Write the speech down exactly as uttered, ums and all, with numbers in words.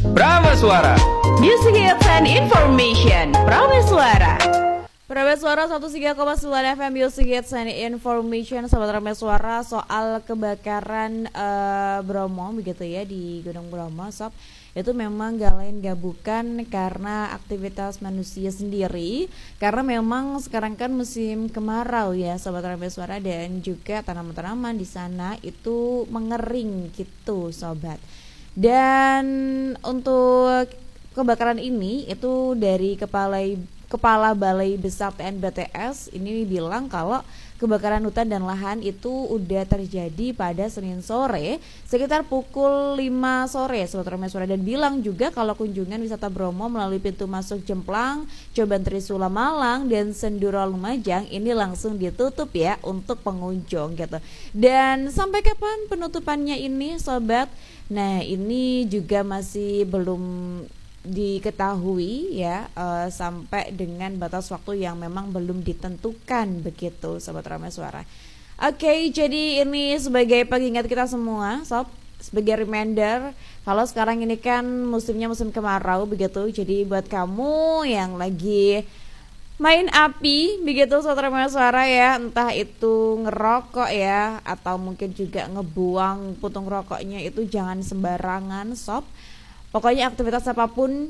Prameswara. Music hits and information. Prameswara. Prameswara seratus tiga koma sembilan F M Music hits and information. Sobat Prameswara, soal kebakaran uh, Bromo begitu ya, di Gunung Bromo sob. Itu memang gak lain gak bukan karena aktivitas manusia sendiri. Karena memang sekarang kan musim kemarau ya Sobat Prameswara, dan juga tanaman-tanaman di sana itu mengering gitu sobat. Dan untuk kebakaran ini itu dari kepala Kepala Balai Besar T N B T S ini bilang kalau kebakaran hutan dan lahan itu udah terjadi pada Senin sore sekitar pukul lima sore Sobat Prameswara, dan bilang juga kalau kunjungan wisata Bromo melalui pintu masuk Jemplang, Coban Trisula Malang dan Senduro Lumajang ini langsung ditutup ya untuk pengunjung gitu. Dan sampai kapan penutupannya ini sobat? Nah, ini juga masih belum diketahui ya, uh, sampai dengan batas waktu yang memang belum ditentukan begitu Sobat Prameswara. Oke, okay, jadi ini sebagai pengingat kita semua sob, sebagai reminder kalau sekarang ini kan musimnya musim kemarau begitu. Jadi buat kamu yang lagi main api begitu Sobat Prameswara ya, entah itu ngerokok ya atau mungkin juga ngebuang puntung rokoknya, itu jangan sembarangan sob. Pokoknya aktivitas apapun